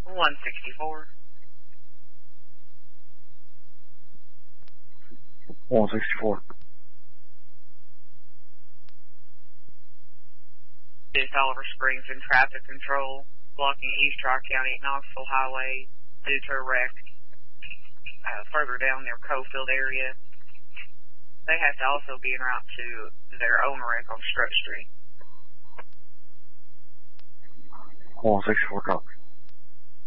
164. 164. It's Oliver Springs in traffic control, blocking East Tri-County at Knoxville Highway due to a wreck further down near Cofield area. They have to also be en route to their own wreck on Strutt Street. 164 copy.